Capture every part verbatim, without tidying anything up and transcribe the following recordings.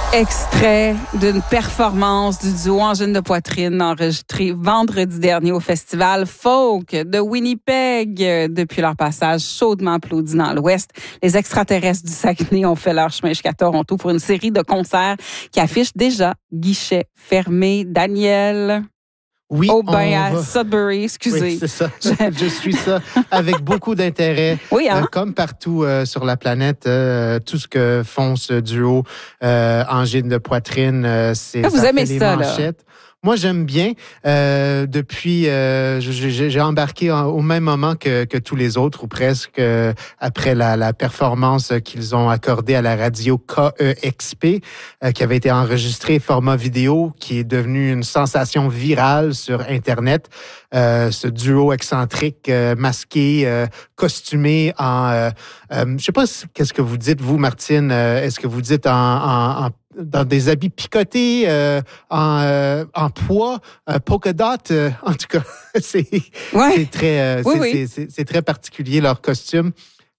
Extrait d'une performance du duo Angine de Poitrine enregistrée vendredi dernier au festival Folk de Winnipeg. Depuis leur passage chaudement applaudi dans l'Ouest, les extraterrestres du Saguenay ont fait leur chemin jusqu'à Toronto pour une série de concerts qui affiche déjà guichet fermé. Daniel? Oui, oh ben on à va... Sudbury, excusez. Oui, c'est ça. Je suis ça avec beaucoup d'intérêt. Oui, hein? Euh, comme partout euh, sur la planète, euh, tout ce que font ce duo euh, Angine de Poitrine, euh, c'est ah, vous ça aimez fait les ça, manchettes. Là. Moi, j'aime bien. Euh, depuis, euh, j'ai, j'ai embarqué en, au même moment que, que tous les autres, ou presque, euh, après la, la performance qu'ils ont accordée à la radio K E X P, euh, qui avait été enregistrée format vidéo, qui est devenu une sensation virale sur Internet. Euh, ce duo excentrique, euh, masqué, euh, costumé en... Euh, euh, je sais pas qu'est-ce que vous dites, vous, Martine. Euh, est-ce que vous dites en... en, en dans des habits picotés, euh, en, euh, en pois, euh, polka dot, euh, en tout cas, c'est, ouais. c'est, très, euh, oui, c'est, oui. c'est, c'est, c'est très particulier, leur costume.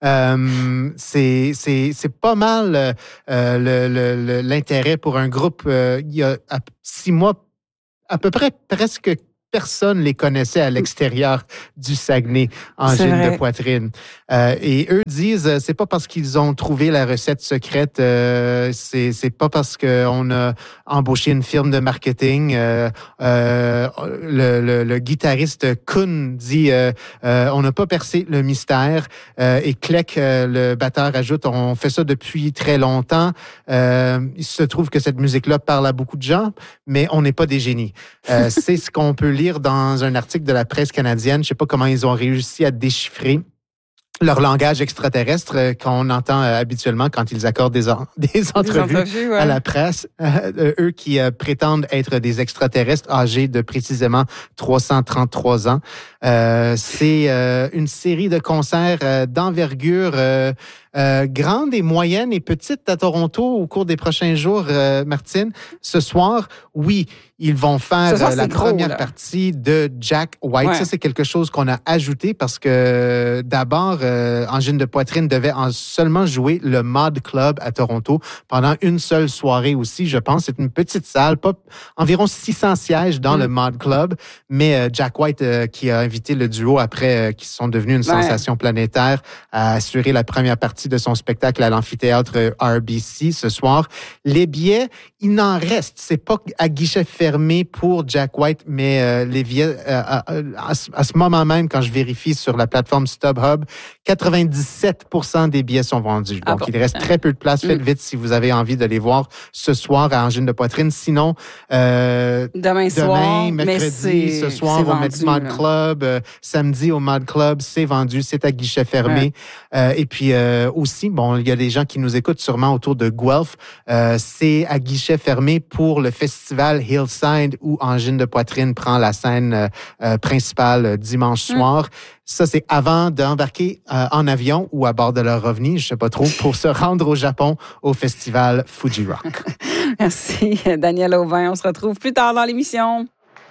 Euh, c'est, c'est, c'est pas mal euh, le, le, le, l'intérêt pour un groupe. Euh, il y a six mois, à peu près presque personne les connaissait à l'extérieur du Saguenay, Angine de Poitrine. Euh, et eux disent, c'est pas parce qu'ils ont trouvé la recette secrète, euh, c'est, c'est pas parce qu'on a embauché une firme de marketing. Euh, euh, le, le, le guitariste Kun dit, euh, euh, on n'a pas percé le mystère. Euh, et Kleck, euh, le batteur, ajoute, on fait ça depuis très longtemps. Euh, il se trouve que cette musique-là parle à beaucoup de gens, mais on n'est pas des génies. Euh, c'est ce qu'on peut lire dans un article de la presse canadienne. Je ne sais pas comment ils ont réussi à déchiffrer leur langage extraterrestre euh, qu'on entend euh, habituellement quand ils accordent des, en, des entrevues, des entrevues ouais. à la presse. Euh, eux qui euh, prétendent être des extraterrestres âgés de précisément trois cent trente-trois ans. Euh, c'est euh, une série de concerts euh, d'envergure euh, euh, grande et moyenne et petite à Toronto au cours des prochains jours, euh, Martine. Ce soir, oui, ils vont faire soir, la gros, première là. partie de Jack White. Ouais. Ça, c'est quelque chose qu'on a ajouté parce que d'abord, euh, Angine de Poitrine devait en seulement jouer le Mod Club à Toronto pendant une seule soirée aussi, je pense. C'est une petite salle, pas environ six cents sièges dans mm. le Mod Club, mais euh, Jack White, euh, qui a invité le duo après, euh, qui sont devenus une ouais. sensation planétaire, a assuré la première partie de son spectacle à l'amphithéâtre R B C ce soir. Les billets, il n'en reste. C'est pas à guichet fermé pour Jack White, mais euh, les billets, euh, à, à, à ce moment même, quand je vérifie sur la plateforme StubHub, quatre-vingt-dix-sept pour cent des billets sont vendus. Ah Donc, bon? il reste très peu de place. Faites vite si vous avez envie de les voir ce soir à Angine de Poitrine. Sinon, euh, demain, demain soir, mercredi, ce soir, on va mettre Mod Club. Euh, samedi, au Mod Club, c'est vendu. C'est à guichet fermé. Ouais. Euh, et puis, euh, aussi, bon, il y a des gens qui nous écoutent sûrement autour de Guelph. Euh, c'est à guichet fermé pour le festival Hillside où Angine de Poitrine prend la scène euh, principale euh, dimanche soir. Mm. Ça, c'est avant d'embarquer euh, en avion ou à bord de leur ovni, je sais pas trop, pour se rendre au Japon au festival Fuji Rock. Merci, Daniel Auvin. On se retrouve plus tard dans l'émission.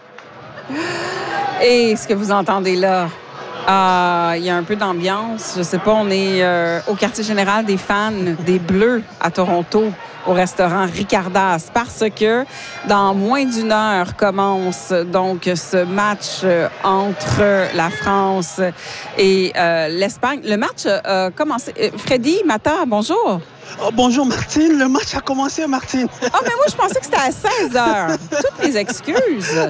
Et ce que vous entendez là, ah, il y a un peu d'ambiance. Je sais pas, on est euh, au quartier général des fans des Bleus à Toronto, au restaurant Ricardas, parce que dans moins d'une heure commence donc ce match entre la France et euh, l'Espagne. Le match a commencé. Freddy Mata, bonjour. Oh, bonjour Martine, le match a commencé Martine. Ah, oh, mais moi je pensais que c'était à seize heures. Toutes mes excuses.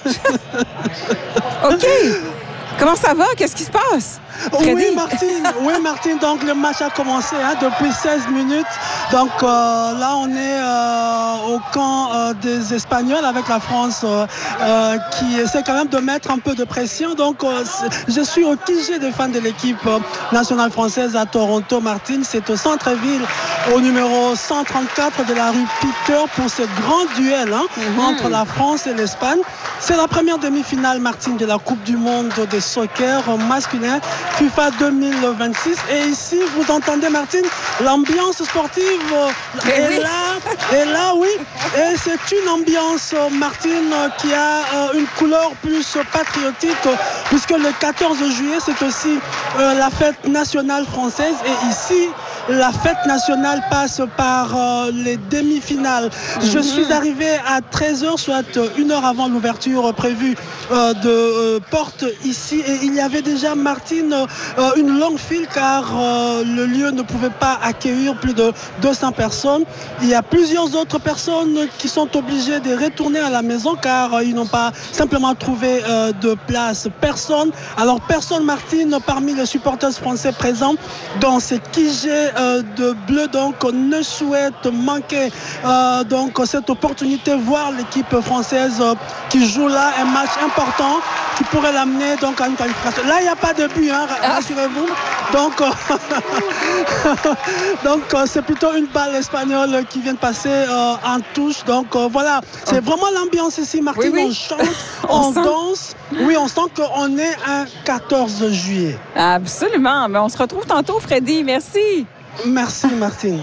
OK. Comment ça va? Qu'est-ce qui se passe? Freddy? Oui, Martine. Oui, Martine. Donc, le match a commencé hein, depuis seize minutes. Donc, euh, là, on est euh, au camp euh, des Espagnols avec la France euh, euh, qui essaie quand même de mettre un peu de pression. Donc, euh, je suis au Q G des fans de l'équipe nationale française à Toronto, Martine. C'est au centre-ville, au numéro cent trente-quatre de la rue Peter pour ce grand duel hein, mm-hmm. entre la France et l'Espagne. C'est la première demi-finale, Martine, de la Coupe du monde de soccer masculin FIFA deux mille vingt-six. Et ici, vous entendez, Martine, l'ambiance sportive est oui. là. Et là, oui. Et c'est une ambiance, Martine, qui a une couleur plus patriotique, puisque le quatorze juillet, c'est aussi la fête nationale française. Et ici, la fête nationale passe par euh, les demi-finales. Mm-hmm. Je suis arrivé à treize heures, soit une heure avant l'ouverture prévue euh, de euh, porte ici. Et il y avait déjà, Martine, euh, une longue file car euh, le lieu ne pouvait pas accueillir plus de deux cents personnes. Il y a plusieurs autres personnes qui sont obligées de retourner à la maison car euh, ils n'ont pas simplement trouvé euh, de place. Personne, alors personne, Martine, parmi les supporters français présents dans cette Q G euh, de bleu, donc ne souhaite manquer euh, donc cette opportunité, voir l'équipe française euh, qui joue là un match important qui pourrait l'amener donc à une qualification. Là, il n'y a pas de but, hein, rassurez-vous. Donc, euh, donc euh, c'est plutôt une balle espagnole qui vient de passer euh, en touche. Donc euh, voilà, c'est vraiment l'ambiance ici, Martine. Oui, oui. On chante, on, on danse. Oui, on sent qu'on est un quatorze juillet. Absolument. Mais on se retrouve tantôt, Freddy. Merci. Merci, Martine.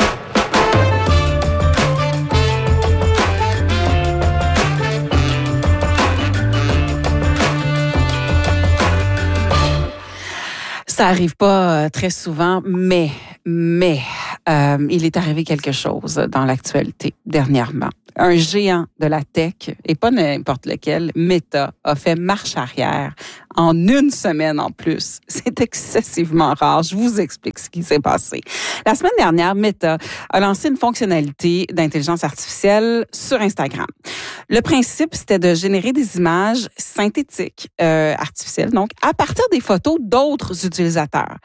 Ça arrive pas euh, très souvent, mais, mais euh, il est arrivé quelque chose dans l'actualité dernièrement. Un géant de la tech, et pas n'importe lequel, Meta, a fait marche arrière en une semaine en plus. C'est excessivement rare. Je vous explique ce qui s'est passé. La semaine dernière, Meta a lancé une fonctionnalité d'intelligence artificielle sur Instagram. Le principe, c'était de générer des images synthétiques, euh, artificielles, donc, à partir des photos d'autres utilisateurs.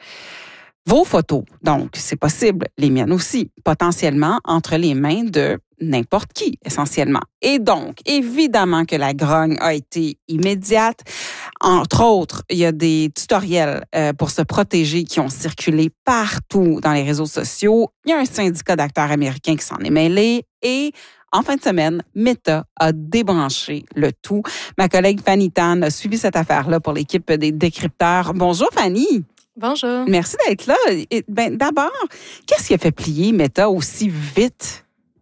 Vos photos, donc, c'est possible, les miennes aussi, potentiellement entre les mains de n'importe qui, essentiellement. Et donc, évidemment que la grogne a été immédiate. Entre autres, il y a des tutoriels euh, pour se protéger qui ont circulé partout dans les réseaux sociaux. Il y a un syndicat d'acteurs américains qui s'en est mêlé et en fin de semaine, Meta a débranché le tout. Ma collègue Fanny Tan a suivi cette affaire-là pour l'équipe des décrypteurs. Bonjour Fanny. Bonjour. Merci d'être là. Et, ben, d'abord, qu'est-ce qui a fait plier Meta aussi vite?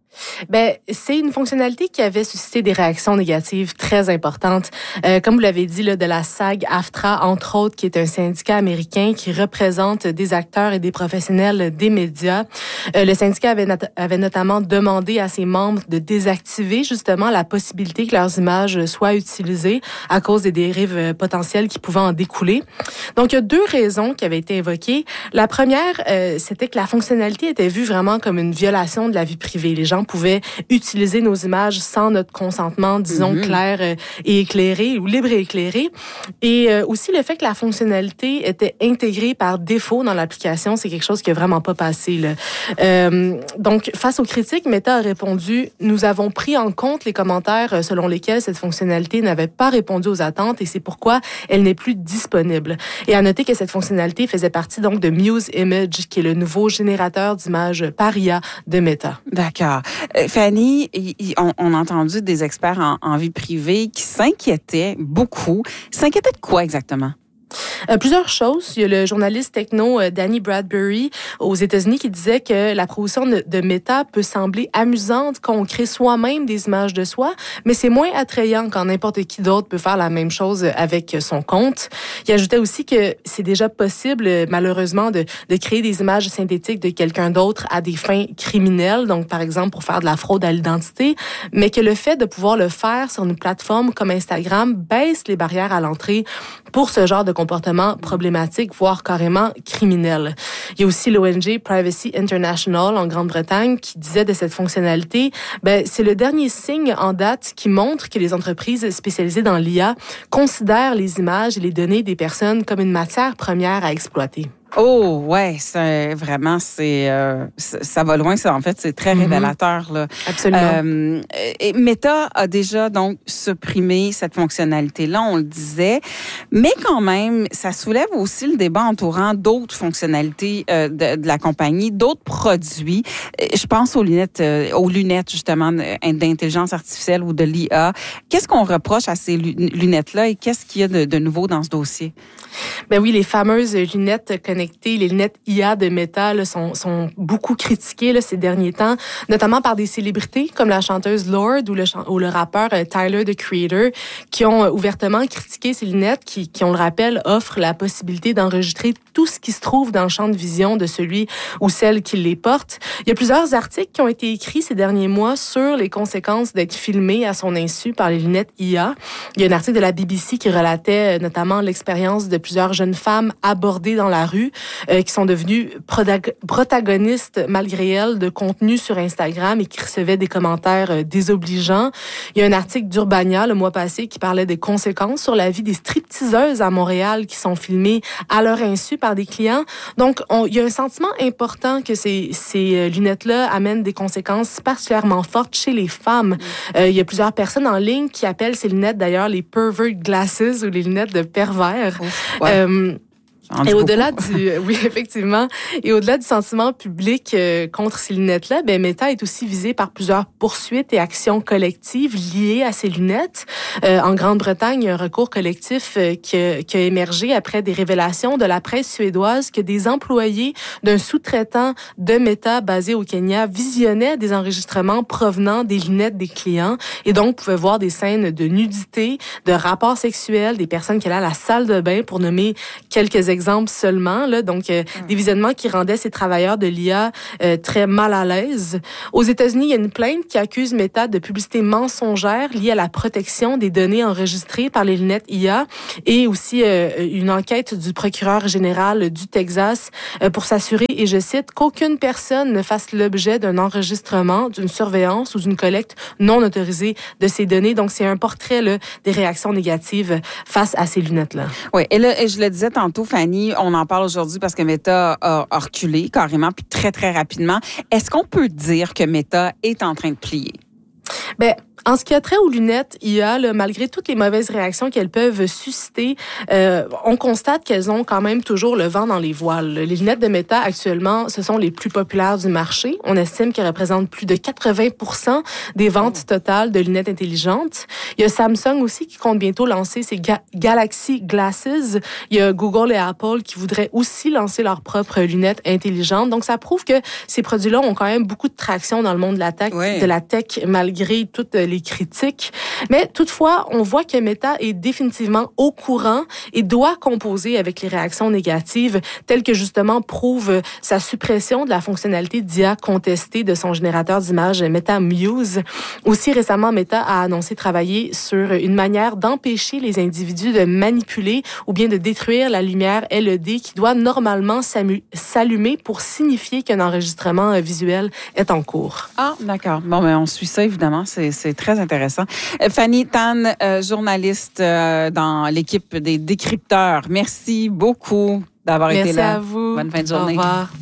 Ben, c'est une fonctionnalité qui avait suscité des réactions négatives très importantes. Euh, comme vous l'avez dit, là, de la SAG-AFTRA, entre autres, qui est un syndicat américain qui représente des acteurs et des professionnels des médias. Euh, le syndicat avait, not- avait notamment demandé à ses membres de désactiver justement la possibilité que leurs images soient utilisées à cause des dérives potentielles qui pouvaient en découler. Donc, il y a deux raisons qui avaient été évoquées. La première, euh, c'était que la fonctionnalité était vue vraiment comme une violation de la vie privée. Les gens pouvaient utiliser nos images sans notre consentement, disons, mm-hmm. clair euh, et éclairé, ou libre et éclairé. Et euh, aussi, le fait que la fonctionnalité était intégrée par défaut dans l'application, c'est quelque chose qui n'a vraiment pas passé. Là. Euh, donc, face aux critiques, Meta a répondu « Nous avons pris en compte les commentaires selon lesquels cette fonctionnalité n'avait pas répondu aux attentes et c'est pourquoi elle n'est plus disponible. » Et à noter que cette fonctionnalité faisait partie donc de Muse Image, qui est le nouveau générateur d'images par I A de Meta. D'accord. Euh, Fanny, y, y, on, on a entendu des experts en, en vie privée qui s'inquiétaient beaucoup. S'inquiétaient de quoi exactement? Euh, plusieurs choses. Il y a le journaliste techno euh, Danny Bradbury aux États-Unis qui disait que la proposition de, de Meta peut sembler amusante quand on crée soi-même des images de soi, mais c'est moins attrayant quand n'importe qui d'autre peut faire la même chose avec son compte. Il ajoutait aussi que c'est déjà possible, malheureusement, de, de créer des images synthétiques de quelqu'un d'autre à des fins criminelles, donc par exemple pour faire de la fraude à l'identité, mais que le fait de pouvoir le faire sur une plateforme comme Instagram baisse les barrières à l'entrée pour ce genre de comportement problématique, voire carrément criminel. Il y a aussi l'O N G Privacy International en Grande-Bretagne qui disait de cette fonctionnalité, ben, c'est le dernier signe en date qui montre que les entreprises spécialisées dans l'I A considèrent les images et les données des personnes comme une matière première à exploiter. Oh, ouais, c'est vraiment, c'est, euh, ça va loin, ça, en fait, c'est très révélateur, mm-hmm. là. Absolument. Euh, et Meta a déjà, donc, supprimé cette fonctionnalité-là, on le disait, mais quand même, ça soulève aussi le débat entourant d'autres fonctionnalités euh, de, de la compagnie, d'autres produits. Je pense aux lunettes, euh, aux lunettes, justement, d'intelligence artificielle ou de l'I A. Qu'est-ce qu'on reproche à ces lunettes-là et qu'est-ce qu'il y a de, de nouveau dans ce dossier? Ben oui, les fameuses lunettes connectées connectées, les lunettes I A de Meta là, sont, sont beaucoup critiquées là, ces derniers temps, notamment par des célébrités comme la chanteuse Lorde ou le, ou le rappeur euh, Tyler, the Creator, qui ont euh, ouvertement critiqué ces lunettes qui, qui, on le rappelle, offrent la possibilité d'enregistrer tout ce qui se trouve dans le champ de vision de celui ou celle qui les porte. Il y a plusieurs articles qui ont été écrits ces derniers mois sur les conséquences d'être filmé à son insu par les lunettes I A. Il y a un article de la B B C qui relatait euh, notamment l'expérience de plusieurs jeunes femmes abordées dans la rue, euh, qui sont devenues prodag- protagonistes malgré elles de contenu sur Instagram et qui recevaient des commentaires euh, désobligeants. Il y a un article d'Urbania le mois passé qui parlait des conséquences sur la vie des stripteaseuses à Montréal qui sont filmées à leur insu par des clients. Donc, on, il y a un sentiment important que ces, ces lunettes-là amènent des conséquences particulièrement fortes chez les femmes. Mm. Euh, il y a plusieurs personnes en ligne qui appellent ces lunettes d'ailleurs les pervert glasses ou les lunettes de pervers. Ouf, ouais. euh, Et au-delà du, oui, effectivement, et au-delà du sentiment public euh, contre ces lunettes-là, ben Meta est aussi visée par plusieurs poursuites et actions collectives liées à ces lunettes. Euh, en Grande-Bretagne, il y a un recours collectif euh, qui, a, qui a émergé après des révélations de la presse suédoise que des employés d'un sous-traitant de Meta basé au Kenya visionnaient des enregistrements provenant des lunettes des clients et donc pouvaient voir des scènes de nudité, de rapports sexuels, des personnes qui allaient à la salle de bain pour nommer quelques exemples seulement, là, donc euh, mmh. des visionnements qui rendaient ces travailleurs de l'I A euh, très mal à l'aise. Aux États-Unis, il y a une plainte qui accuse Meta de publicité mensongère liée à la protection des données enregistrées par les lunettes I A et aussi euh, une enquête du procureur général du Texas euh, pour s'assurer, et je cite, qu'aucune personne ne fasse l'objet d'un enregistrement, d'une surveillance ou d'une collecte non autorisée de ces données. Donc, c'est un portrait là, des réactions négatives face à ces lunettes-là. Oui, et là, et je le disais tantôt, Fanny, on en parle aujourd'hui parce que Meta a, a reculé carrément, puis très, très rapidement. Est-ce qu'on peut dire que Meta est en train de plier? Bien, en ce qui a trait aux lunettes I A, là, malgré toutes les mauvaises réactions qu'elles peuvent susciter, euh, on constate qu'elles ont quand même toujours le vent dans les voiles. Les lunettes de Meta, actuellement, ce sont les plus populaires du marché. On estime qu'elles représentent plus de quatre-vingts pour cent des ventes totales de lunettes intelligentes. Il y a Samsung aussi qui compte bientôt lancer ses Ga- Galaxy Glasses. Il y a Google et Apple qui voudraient aussi lancer leurs propres lunettes intelligentes. Donc, ça prouve que ces produits-là ont quand même beaucoup de traction dans le monde de la tech, oui. de la tech malgré toutes les critiques. Mais toutefois, on voit que Meta est définitivement au courant et doit composer avec les réactions négatives, telles que justement prouve sa suppression de la fonctionnalité d'I A contestée de son générateur d'images Meta Muse. Aussi récemment, Meta a annoncé travailler sur une manière d'empêcher les individus de manipuler ou bien de détruire la lumière L E D qui doit normalement s'allumer pour signifier qu'un enregistrement visuel est en cours. Ah, d'accord. Bon, ben on suit ça, évidemment. C'est, c'est très intéressant. Euh, Fanny Tan, euh, journaliste euh, dans l'équipe des décrypteurs. Merci beaucoup d'avoir Merci été là. Merci à vous. Bonne fin de journée. Au revoir.